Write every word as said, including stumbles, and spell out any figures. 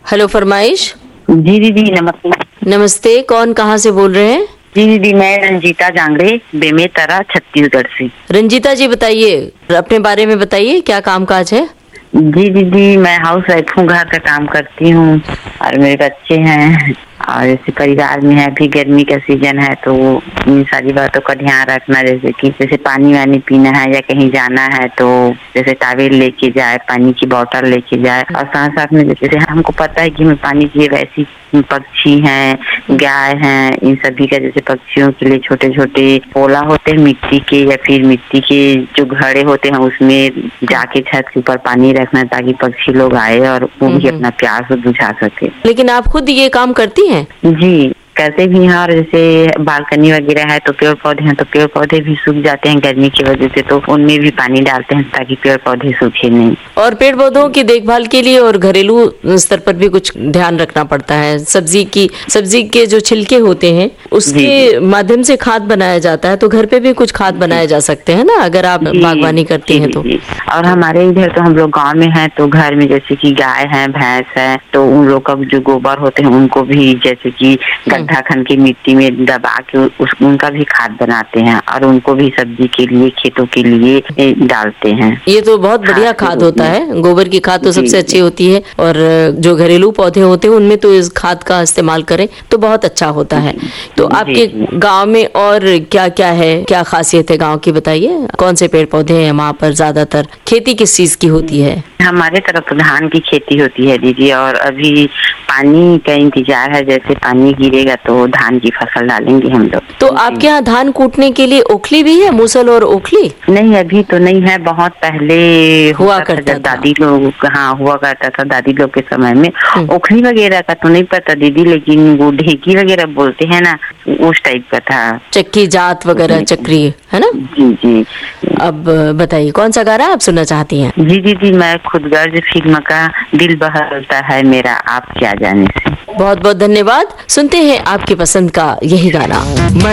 Hello फरमाइश। जी दीदी नमस्ते। नमस्ते, कौन कहाँ से बोल रहे हैं? जी दीदी मैं रंजीता जांगड़े, बेमेतरा, छत्तीसगढ़ से। रंजीता जी बताइए, अपने बारे में बताइए, क्या काम काज है? जी दीदी मैं हाउस वाइफ हूँ, घर का काम करती हूँ और मेरे बच्चे हैं और जैसे परिवार में है, अभी गर्मी का सीजन है तो इन सारी बातों का ध्यान रखना, जैसे कि जैसे पानी वानी पीना है या कहीं जाना है तो जैसे टॉवेल लेके जाए, पानी की बोतल लेके जाए और साथ साथ में जैसे हमको पता है कि हमें पानी चाहिए, वैसी पक्षी हैं, गाय हैं, इन सभी का जैसे पक्षियों के लिए छोटे छोटे पोला होते हैं मिट्टी के या फिर मिट्टी के जो घड़े होते हैं उसमें जाके छत के ऊपर पानी रखना ताकि पक्षी लोग आए और वो भी अपना प्यास बुझा सके। लेकिन आप खुद ये काम करती हैं? जी करते भी हैं और जैसे बालकनी वगैरह है तो पेड़ पौधे हैं तो पेड़ पौधे भी सूख जाते हैं गर्मी की वजह से, तो उनमें भी पानी डालते हैं ताकि पेड़ पौधे सूखे नहीं। और पेड़ पौधों की देखभाल के लिए और घरेलू स्तर पर भी कुछ ध्यान रखना पड़ता है। सब्जी की सब्जी के जो छिलके होते हैं उसके माध्यम से खाद बनाया जाता है, तो घर पे भी कुछ खाद बनाए जा सकते हैं ना, अगर आप बागवानी करती हैं तो। और हमारे इधर तो हम लोग गाँव में है तो घर में जैसे की गाय है, भैंस है, तो उन लोग का जो गोबर होते हैं उनको भी जैसे की गड्ढा खन के मिट्टी में दबा के उस उनका भी खाद बनाते हैं और उनको भी सब्जी के लिए, खेतों के लिए डालते हैं। ये तो बहुत बढ़िया खाद होता है, गोबर की खाद तो सबसे अच्छी होती है और जो घरेलू पौधे होते हैं उनमें तो इस खाद का इस्तेमाल करें तो बहुत अच्छा होता है। तो आपके गांव में और क्या क्या है, क्या खासियत है गांव की, बताइए। कौन से पेड़ पौधे हैं वहाँ पर? ज्यादातर खेती किस चीज की होती है? हमारे तरफ तो धान की खेती होती है दीदी, और अभी पानी का इंतजार है, जैसे पानी गिरेगा तो धान की फसल डालेंगे हम लोग। तो आपके यहाँ धान कूटने के लिए ओखली भी है, मूसल और ओखली? नहीं अभी तो नहीं है, बहुत पहले हुआ करता था, दादी लोग हाँ हुआ करता था, दादी लोग के समय में। ओखली वगैरह का तो नहीं पता दीदी, लेकिन वो ढेकी वगैरह बोलते हैं ना, उस टाइप का था। चक्की जात वगैरह, चक्री, है ना? जी जी। अब बताइए कौन सा गाना आप सुनना चाहती हैं? जी दीदी मैं खुदगर्ज फिल्म का दिल बहलता है मेरा आप क्या जाने से। बहुत बहुत धन्यवाद। सुनते हैं आपकी पसंद का यही गाना।